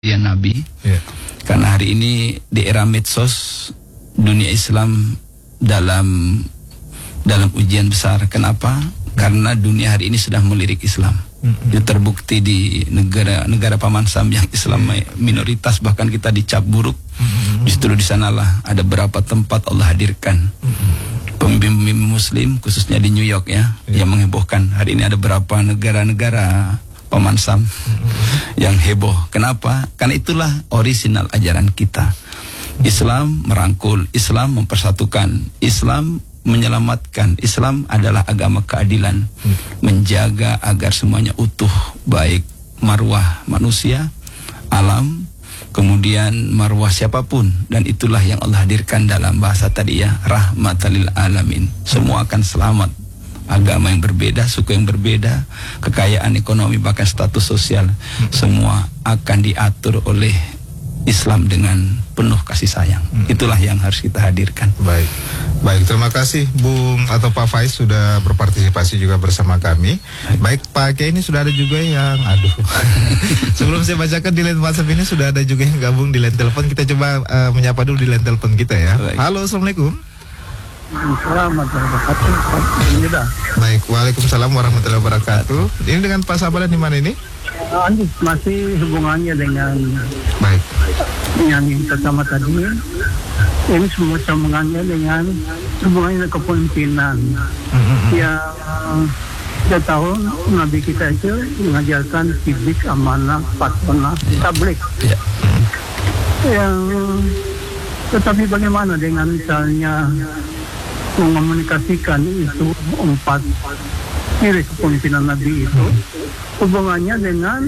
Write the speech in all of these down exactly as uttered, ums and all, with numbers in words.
Ya Nabi, yeah. Karena hari ini di era medsos dunia Islam dalam dalam ujian besar. Kenapa? Karena dunia hari ini sudah melirik Islam. Mm-hmm. Itu terbukti di negara-negara Paman Sam yang Islam minoritas, bahkan kita dicap buruk. Mm-hmm. Justru di sanalah ada beberapa tempat Allah hadirkan mm-hmm. pemimpin Muslim, khususnya di New York ya, yeah. yang menghebohkan. Hari ini ada beberapa negara-negara Paman Sam mm-hmm. yang heboh. Kenapa? Karena itulah orisinal ajaran kita. Islam merangkul, Islam mempersatukan, Islam menyelamatkan. Islam adalah agama keadilan, hmm. menjaga agar semuanya utuh, baik marwah manusia, alam, kemudian marwah siapapun. Dan itulah yang Allah hadirkan dalam bahasa tadi ya, rahmatan lil alamin. Semua akan selamat. Agama yang berbeda, suku yang berbeda, kekayaan ekonomi, bahkan status sosial, hmm. semua akan diatur oleh Islam dengan penuh kasih sayang. Hmm. Itulah yang harus kita hadirkan. Baik, baik. Terima kasih Bung atau Pak Faiz sudah berpartisipasi juga bersama kami. Baik, Pak Kiai, ini sudah ada juga yang, aduh. Sebelum saya bacakan di line WhatsApp ini sudah ada juga yang gabung di line telepon. Kita coba uh, menyapa dulu di line telepon kita ya. Baik. Halo, assalamualaikum. Warahmatullahi wabarakatuh. Baik, waalaikumsalam warahmatullahi wabarakatuh. Ini dengan Pak Sabadan di mana ini? Andi, masih hubungannya dengan baik yang pertama tadi. Ini semua hubungannya dengan hubungannya kepemimpinan. Mm-hmm. Yang kita tahu Nabi kita itu mengajarkan tibik, amanah, patona, tablik. Yeah. Yang tetapi bagaimana dengan misalnya mengomunikasikan itu empat ciri kepemimpinan Nabi itu, hubungannya dengan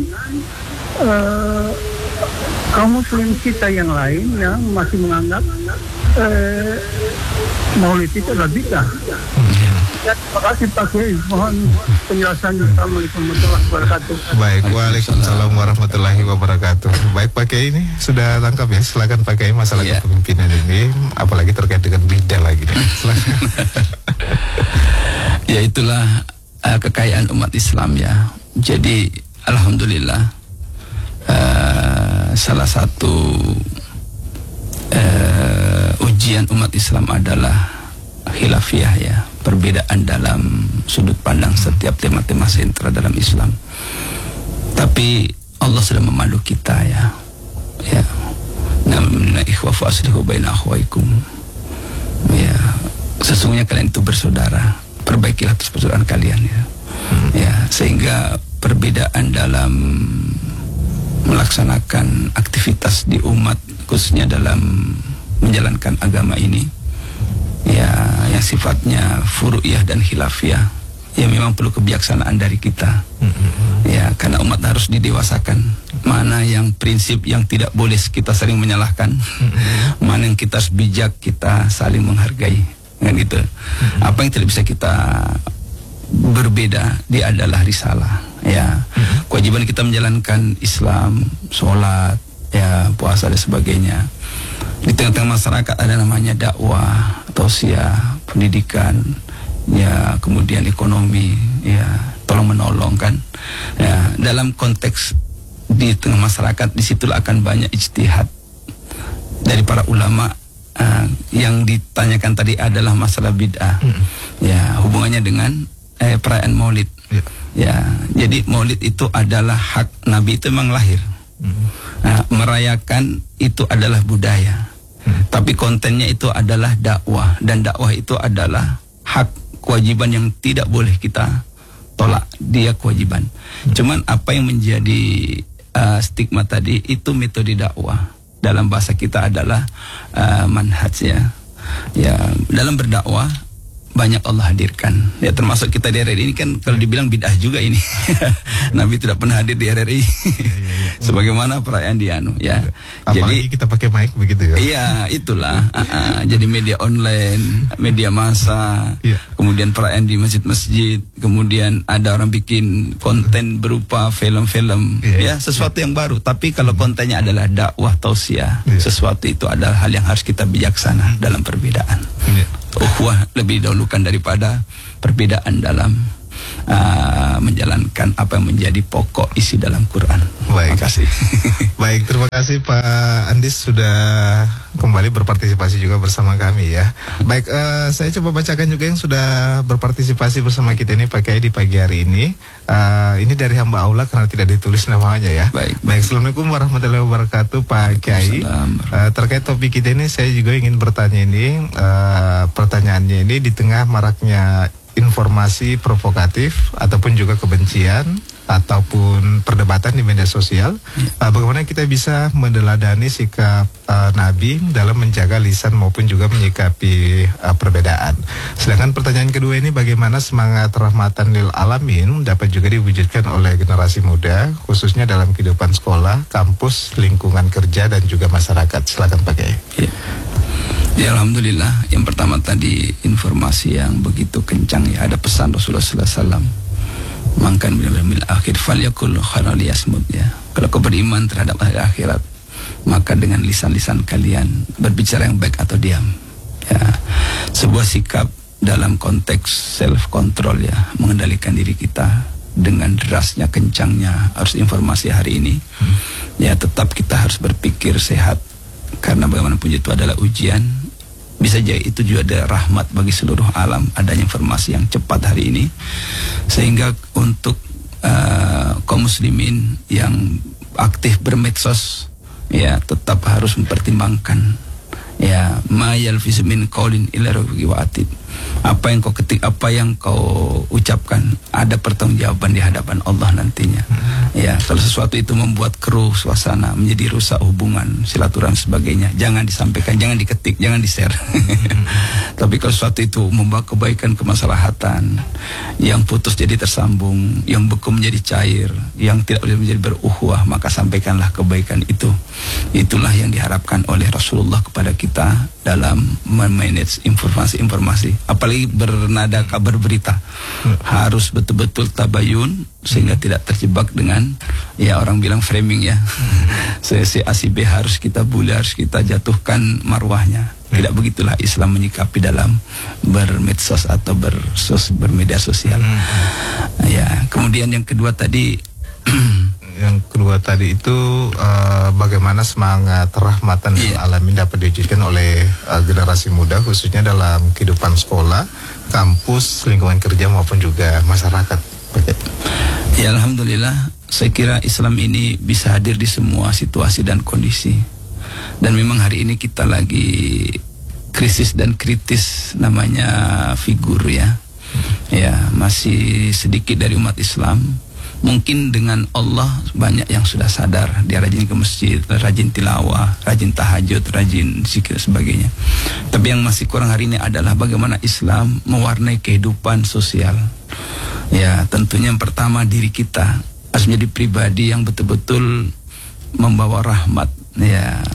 uh, kaum muslim kita yang lain yang masih menganggap uh, Maulid itu adalah bid'ah. Ya, terima kasih Pak Kiai, mohon penjelasannya. Assalamualaikum warahmatullahi wabarakatuh. Baik, waalaikumsalam warahmatullahi wabarakatuh. Baik Pak Kiai, ini sudah tangkap ya. Silakan Pak Kiai masalah yeah. kepemimpinan ini, apalagi terkait dengan bid'ah lagi nih. Silakan. Ya itulah uh, kekayaan umat Islam ya. Jadi alhamdulillah uh, salah satu uh, ujian umat Islam adalah khilafiyah ya, perbedaan dalam sudut pandang setiap tema-tema sentra dalam Islam. Tapi Allah sudah memandu kita ya. Ya. Namanya ikhwa fa aslihu baina akhwaikum. Ya, sesungguhnya kalian itu bersaudara. Perbaikilah persaudaraan kalian ya. Hmm. Ya, sehingga perbedaan dalam melaksanakan aktivitas di umat, khususnya dalam menjalankan agama ini, ya, yang sifatnya furu'iyah dan khilafiyah, ya memang perlu kebijaksanaan dari kita. Hmm. Ya, karena umat harus didewasakan. Mana yang prinsip yang tidak boleh kita sering menyalahkan, hmm. mana yang kita harus bijak, kita saling menghargai. Kan gitu. Mm-hmm. Apa yang tidak bisa kita berbeda, dia adalah risalah ya. Mm-hmm. Kewajiban kita menjalankan Islam, sholat ya, puasa dan sebagainya. Di tengah-tengah masyarakat ada namanya dakwah, tausiah, pendidikan ya, kemudian ekonomi ya, tolong menolong kan ya. Dalam konteks di tengah masyarakat, disitulah akan banyak ijtihad dari para ulama. Uh, yang ditanyakan tadi adalah masalah bid'ah, mm. ya, hubungannya dengan eh, perayaan Maulid, yeah. ya. Jadi Maulid itu adalah hak Nabi, itu memang lahir. Mm. Nah, merayakan itu adalah budaya, mm. tapi kontennya itu adalah dakwah, dan dakwah itu adalah hak, kewajiban yang tidak boleh kita tolak, dia kewajiban. Mm. Cuman apa yang menjadi uh, stigma tadi itu metode dakwah. Dalam bahasa kita adalah uh, manhaj ya. Ya, dalam berdakwah banyak Allah hadirkan. Ya, termasuk kita di R R I ini kan kalau dibilang bid'ah juga ini. Nabi tidak pernah hadir di R R I. Sebagaimana perayaan di anu ya. Apalagi jadi kita pakai mic begitu ya. Iya, itulah. uh, uh, jadi media online, media massa, yeah. kemudian perayaan di masjid-masjid, kemudian ada orang bikin konten berupa film-film yeah. ya, sesuatu yang baru. Tapi kalau kontennya adalah dakwah tausiah, yeah. sesuatu itu adalah hal yang harus kita bijaksana dalam perbedaan. Yeah. Ukhuwah lebih dahulukan daripada perbedaan dalam uh, menjalankan apa yang menjadi pokok isi dalam Quran. Baik. Terima kasih. Baik, terima kasih Pak Andis sudah kembali berpartisipasi juga bersama kami ya. Baik, uh, saya coba bacakan juga yang sudah berpartisipasi bersama kita ini Pak Kiai di pagi hari ini. Uh, ini dari hamba Allah karena tidak ditulis namanya ya. Baik. Baik, Assalamualaikum warahmatullahi wabarakatuh Pak Kiai. Uh, terkait topik kita ini saya juga ingin bertanya ini, uh, pertanyaannya ini di tengah maraknya informasi provokatif ataupun juga kebencian ataupun perdebatan di media sosial, uh, bagaimana kita bisa meneladani sikap uh, Nabi dalam menjaga lisan maupun juga menyikapi uh, perbedaan. Sedangkan pertanyaan kedua ini, bagaimana semangat rahmatan lil alamin dapat juga diwujudkan oleh generasi muda khususnya dalam kehidupan sekolah, kampus, lingkungan kerja dan juga masyarakat. Silakan Pak Kiai. Ya. Ya, alhamdulillah. Yang pertama tadi informasi yang begitu kencang ya, ada pesan Rasulullah sallallahu alaihi wasallam. Mangkan bil akhir falyakul khairan liyasmut ya. Kalau kau beriman terhadap hari akhirat, maka dengan lisan-lisan kalian berbicara yang baik atau diam. Ya. Sebuah sikap dalam konteks self control ya, mengendalikan diri kita dengan derasnya kencangnya arus informasi hari ini. Hmm. Ya, tetap kita harus berpikir sehat karena bagaimanapun itu adalah ujian. Bisa jadi itu juga ada rahmat bagi seluruh alam adanya informasi yang cepat hari ini, sehingga untuk uh, kaum muslimin yang aktif bermedsos ya tetap harus mempertimbangkan ya ma yalfizu min qaulin illa wa atid. Apa yang kau ketik, apa yang kau ucapkan, ada pertanggungjawaban di hadapan Allah nantinya. Hmm. Ya, kalau sesuatu itu membuat keruh suasana, menjadi rusak hubungan, silaturahmi sebagainya, jangan disampaikan, jangan diketik, jangan di-share. Hmm. Tapi kalau sesuatu itu membawa kebaikan, kemaslahatan, yang putus jadi tersambung, yang beku menjadi cair, yang tidak boleh menjadi beruhuwah, maka sampaikanlah kebaikan itu. Itulah yang diharapkan oleh Rasulullah kepada kita dalam memanage informasi-informasi. Apalagi bernada kabar berita, hmm. harus betul-betul tabayun sehingga hmm. tidak terjebak dengan ya orang bilang framing ya. Hmm. Si A si B harus kita bully, harus kita jatuhkan marwahnya. Hmm. Tidak begitulah Islam menyikapi dalam bermedsos atau bersos bermedia sosial. Hmm. Ya, kemudian yang kedua tadi yang kedua tadi itu uh, bagaimana semangat rahmatan lil yeah. alamin dapat diwujudkan oleh uh, generasi muda khususnya dalam kehidupan sekolah, kampus, lingkungan kerja maupun juga masyarakat. Okay. Ya, alhamdulillah, saya kira Islam ini bisa hadir di semua situasi dan kondisi. Dan memang hari ini kita lagi krisis dan kritis namanya figur ya. Hmm. Ya, masih sedikit dari umat Islam. Mungkin dengan Allah banyak yang sudah sadar, dia rajin ke masjid, rajin tilawah, rajin tahajud, rajin zikir sebagainya. Tapi yang masih kurang hari ini adalah bagaimana Islam mewarnai kehidupan sosial. Ya, tentunya yang pertama diri kita harus menjadi pribadi yang betul-betul membawa rahmat. Ya,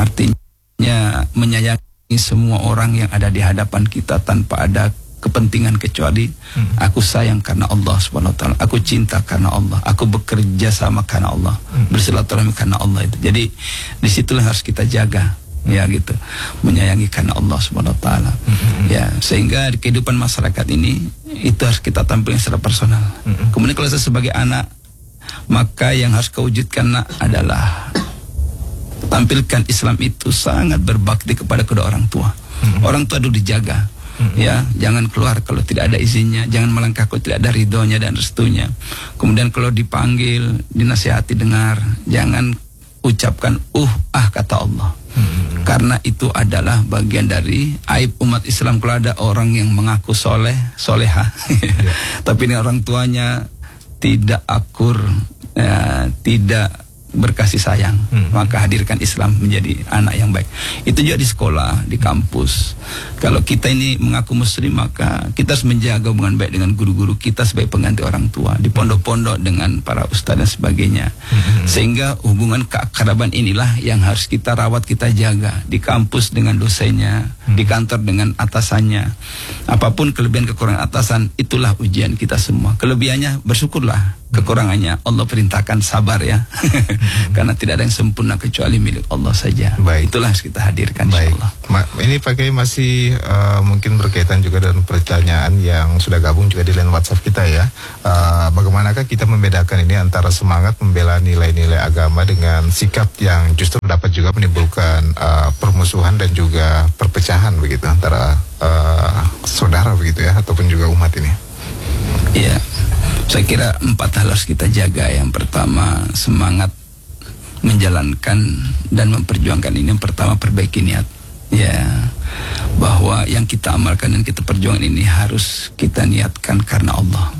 artinya menyayangi semua orang yang ada di hadapan kita tanpa ada kepentingan kecuali hmm. aku sayang karena Allah subhanahu wa taala, aku cinta karena Allah, aku bekerja sama karena Allah, hmm. bersilaturahmi karena Allah itu. Jadi disitulah harus kita jaga hmm. ya gitu, menyayangi karena Allah subhanahu wa taala. Hmm. Ya, sehingga di kehidupan masyarakat ini itu harus kita tampilkan secara personal. Hmm. Kemudian kalau saya sebagai anak, maka yang harus kau wujudkan nak adalah tampilkan Islam itu sangat berbakti kepada kedua orang tua. Hmm. Orang tua dulu dijaga. Ya, jangan keluar kalau tidak ada izinnya, jangan melangkah kalau tidak ada ridhonya dan restunya. Kemudian kalau dipanggil, dinasihati dengar, jangan ucapkan uh ah kata Allah. Hmm. Karena itu adalah bagian dari aib umat Islam kalau ada orang yang mengaku soleh, soleha, yeah. tapi ini orang tuanya tidak akur, ya, tidak berkasih sayang, hmm. maka hadirkan Islam menjadi anak yang baik. Itu juga di sekolah, di kampus. Kalau kita ini mengaku muslim, maka kita harus menjaga hubungan baik dengan guru-guru kita sebagai pengganti orang tua, di pondok-pondok dengan para ustaz dan sebagainya. Hmm. Sehingga hubungan keakraban inilah yang harus kita rawat, kita jaga. Di kampus dengan dosennya, hmm. di kantor dengan atasannya. Apapun kelebihan kekurangan atasan, itulah ujian kita semua. Kelebihannya bersyukurlah. Kekurangannya Allah perintahkan sabar ya. Karena tidak ada yang sempurna kecuali milik Allah saja. Baik. Itulah harus kita hadirkan. Baik. Insyaallah. Ma ini pakai masih uh, mungkin berkaitan juga dengan pertanyaan yang sudah gabung juga di line WhatsApp kita ya. Uh, bagaimanakah kita membedakan ini antara semangat membela nilai-nilai agama dengan sikap yang justru dapat juga menimbulkan uh, permusuhan dan juga perpecahan begitu antara uh, saudara begitu ya, ataupun juga umat ini. Iya. Saya kira empat hal harus kita jaga. Yang pertama, semangat menjalankan dan memperjuangkan ini. Yang pertama, perbaiki niat. Ya, bahwa yang kita amalkan dan kita perjuangkan ini harus kita niatkan karena Allah.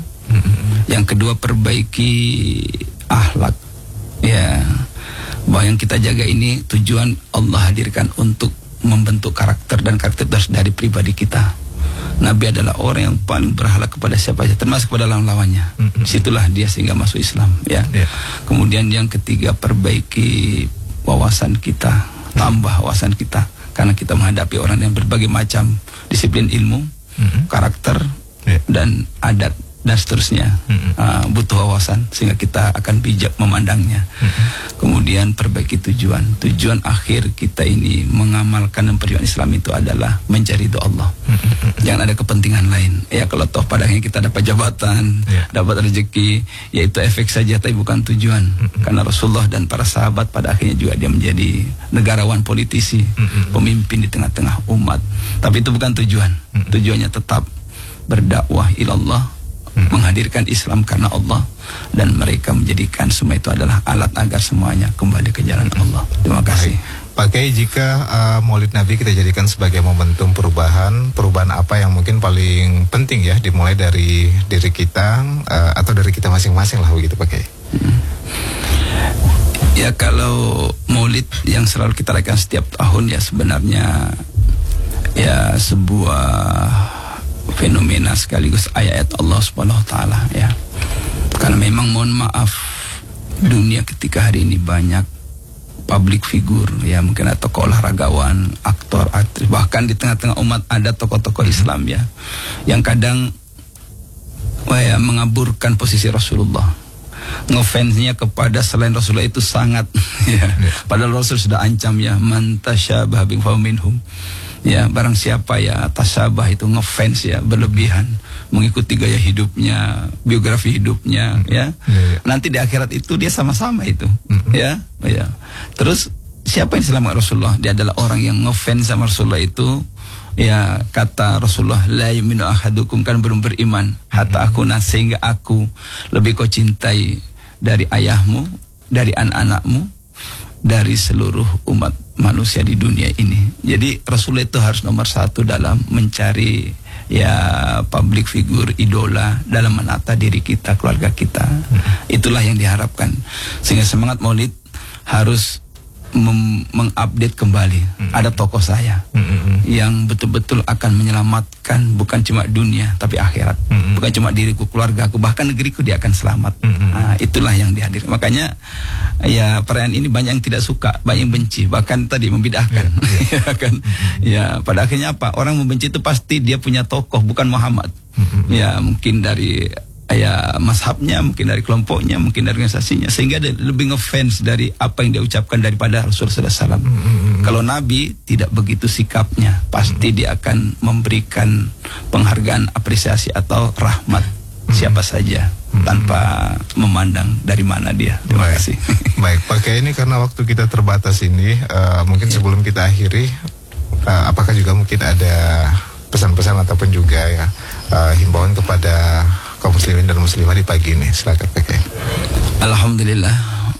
Yang kedua, perbaiki akhlak. Ya, bahwa yang kita jaga ini tujuan Allah hadirkan untuk membentuk karakter, dan karakter itu harus dari pribadi kita. Nabi adalah orang yang paling berhala kepada siapa saja, termasuk kepada lawan-lawannya. Mm-hmm. Disitulah dia sehingga masuk Islam. Ya. Yeah. Kemudian yang ketiga, perbaiki wawasan kita, tambah wawasan kita, karena kita menghadapi orang yang berbagai macam disiplin ilmu, mm-hmm. karakter, yeah. dan adat dan seterusnya. Mm-hmm. uh, butuh wawasan sehingga kita akan bijak memandangnya. Mm-hmm. Kemudian perbaiki tujuan. Tujuan akhir kita ini mengamalkan dan perjuangan Islam itu adalah mencari ridho Allah. Mm-hmm. Jangan ada kepentingan lain. Ya, kalau toh pada akhirnya kita dapat jabatan, yeah. dapat rezeki, yaitu efek saja, tapi bukan tujuan. Mm-hmm. Karena Rasulullah dan para sahabat pada akhirnya juga dia menjadi negarawan, politisi, mm-hmm. pemimpin di tengah-tengah umat. Tapi itu bukan tujuan. Mm-hmm. Tujuannya tetap berdakwah ilallah, Hmm. menghadirkan Islam karena Allah, dan mereka menjadikan semua itu adalah alat agar semuanya kembali ke jalan Allah. Terima kasih. Pakai jika uh, Maulid Nabi kita jadikan sebagai momentum perubahan, perubahan apa yang mungkin paling penting ya, dimulai dari diri kita uh, atau dari kita masing-masing lah begitu pakai. Hmm. Ya, kalau Maulid yang selalu kita rayakan setiap tahun ya sebenarnya ya sebuah fenomena sekaligus ayat Allah Subhanahu wa taala ya. Karena memang mohon maaf, dunia ketika hari ini banyak public figure ya, mungkin ada tokoh olahragawan, aktor, aktris, bahkan di tengah-tengah umat ada tokoh-tokoh Islam ya yang kadang wah ya, mengaburkan posisi Rasulullah. Ngefansnya kepada selain Rasulullah itu sangat ya. Padahal Rasul sudah ancam ya, man tasyabaha bihim fahuwa minhum. Ya, barang siapa ya tasabah itu ngefans ya berlebihan, mengikuti gaya hidupnya, biografi hidupnya, mm-hmm. ya. Yeah, yeah. Nanti di akhirat itu dia sama-sama itu, mm-hmm. ya, ya. Terus siapa yang selamat Rasulullah? Dia adalah orang yang ngefans sama Rasulullah itu. Ya, kata Rasulullah, la yu'minu ahadukum, kan belum beriman hatta akuna, sehingga aku lebih kau cintai dari ayahmu, dari anak-anakmu, dari seluruh umat manusia di dunia ini. Jadi Rasulullah itu harus nomor satu dalam mencari ya public figure, idola, dalam menata diri kita, keluarga kita. Itulah yang diharapkan. Sehingga semangat Maulid harus mengupdate kembali. Mm-hmm. Ada tokoh saya mm-hmm. yang betul-betul akan menyelamatkan bukan cuma dunia tapi akhirat. Mm-hmm. Bukan cuma diriku, keluargaku, bahkan negeriku dia akan selamat. Mm-hmm. Nah, itulah yang dihadirkan. Makanya ya perayaan ini banyak yang tidak suka, banyak yang benci, bahkan tadi membidahkan. Yeah, yeah. kan? Mm-hmm. Ya, pada akhirnya apa? Orang membenci itu pasti dia punya tokoh, bukan Muhammad. Mm-hmm. Ya, mungkin dari ya mazhabnya, mungkin dari kelompoknya, mungkin dari organisasinya, sehingga dia lebih ngefans dari apa yang dia ucapkan daripada Rasulullah shallallahu alaihi wasallam. Mm-hmm. Kalau Nabi tidak begitu sikapnya, pasti mm-hmm. dia akan memberikan penghargaan, apresiasi atau rahmat mm-hmm. siapa saja mm-hmm. tanpa memandang dari mana dia. Terima Baik. kasih. Baik, pakai ini karena waktu kita terbatas ini, uh, mungkin yeah. sebelum kita akhiri, uh, apakah juga mungkin ada pesan-pesan ataupun juga ya uh, himbauan kepada kaum muslimin dan muslimah di pagi ini? Silakan pakai. Alhamdulillah,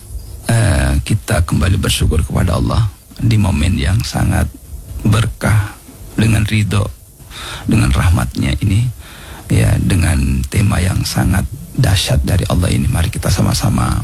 uh, kita kembali bersyukur kepada Allah di momen yang sangat berkah, dengan ridho, dengan rahmatnya ini, ya, dengan tema yang sangat dahsyat dari Allah ini. Mari kita sama-sama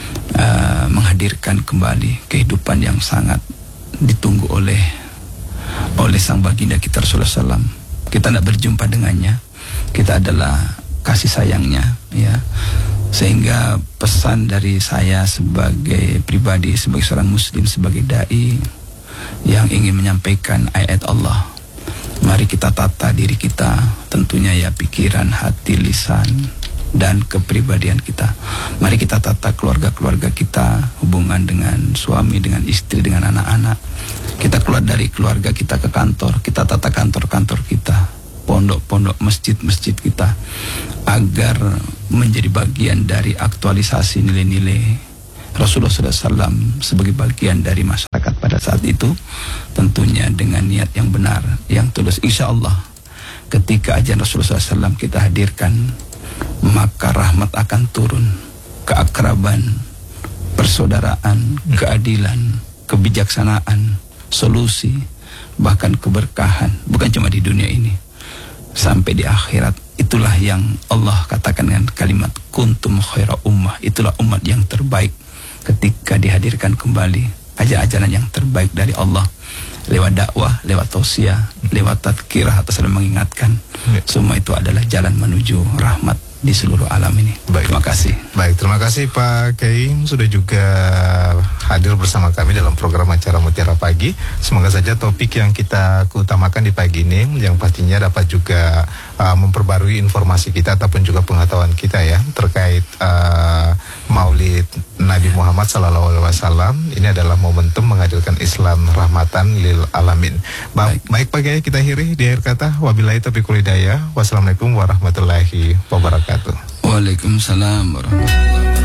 uh, menghadirkan kembali kehidupan yang sangat ditunggu oleh oleh sang baginda kita Rasulullah shallallahu alaihi wasallam. Kita tidak berjumpa dengannya, kita adalah kasih sayangnya, ya. Sehingga pesan dari saya sebagai pribadi, sebagai seorang muslim, sebagai dai yang ingin menyampaikan ayat Allah, mari kita tata diri kita, tentunya ya pikiran, hati, lisan, dan kepribadian kita. Mari kita tata keluarga-keluarga kita, hubungan dengan suami, dengan istri, dengan anak-anak. Kita keluar dari keluarga kita ke kantor, kita tata kantor-kantor kita, pondok-pondok, masjid-masjid kita, agar menjadi bagian dari aktualisasi nilai-nilai Rasulullah shallallahu alaihi wasallam sebagai bagian dari masyarakat pada saat itu, tentunya dengan niat yang benar, yang tulus. Insya Allah ketika ajaran Rasulullah shallallahu alaihi wasallam kita hadirkan, maka rahmat akan turun, keakraban, persaudaraan, keadilan, kebijaksanaan, solusi, bahkan keberkahan, bukan cuma di dunia ini, sampai di akhirat. Itulah yang Allah katakan dengan kalimat kuntum khaira ummah, itulah umat yang terbaik. Ketika dihadirkan kembali ajaran-ajaran yang terbaik dari Allah lewat dakwah, lewat tausiah, lewat tadkirah atau saling mengingatkan, ya. Semua itu adalah jalan menuju rahmat di seluruh alam ini. Baik. Terima kasih. Baik, terima kasih Pak Kiai sudah juga hadir bersama kami dalam program acara Mutiara Pagi. Semoga saja topik yang kita utamakan di pagi ini yang pastinya dapat juga uh, memperbarui informasi kita ataupun juga pengetahuan kita ya terkait uh, Maulid Nabi Muhammad Sallallahu Alaihi Wasallam. Ini adalah momentum menghadirkan Islam rahmatan lil alamin. Baik, baik Pak Kiai, kita akhiri di akhir kata wabillahi taufiq wal hidayah. Wassalamualaikum warahmatullahi wabarakatuh. Waalaikumsalam warahmatullahi wabarakatuh.